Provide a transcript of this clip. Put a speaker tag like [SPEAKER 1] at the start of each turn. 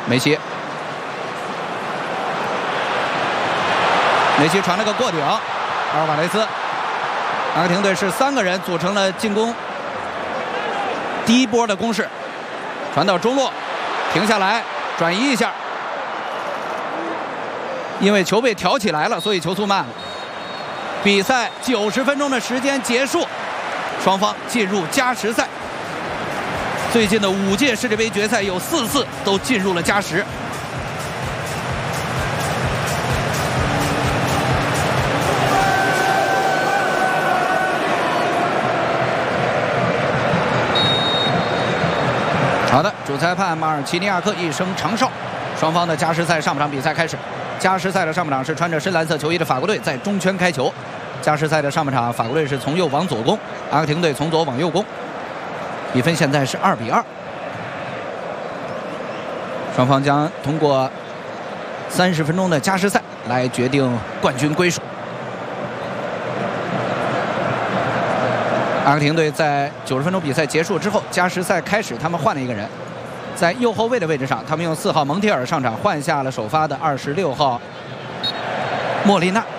[SPEAKER 1] 梅西传了个过顶，阿尔瓦雷斯。阿根廷队是3个人组成了进攻第一波的攻势，传到中路，停下来转移一下，因为球被挑起来了，所以球速慢了。比赛90分钟的时间结束，双方进入加时赛。最近的5届世界杯决赛有4次都进入了加时。好的，主裁判马尔奇尼亚克一声长哨，双方的加时赛上半场比赛开始。加时赛的上半场是穿着深蓝色球衣的法国队在中圈开球。加时赛的上半场，法国队是从右往左攻，阿根廷队从左往右攻。比分现在是2比2。双方将通过30分钟的加时赛来决定冠军归属。阿根廷队在90分钟比赛结束之后，加时赛开始，他们换了一个人，在右后卫的位置上，他们用4号蒙铁尔上场，换下了首发的26号莫利纳。